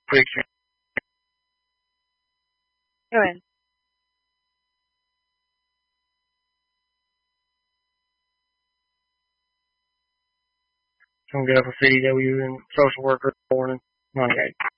picture. Go ahead. I'm going to get up a CDW and social worker in the morning. Okay.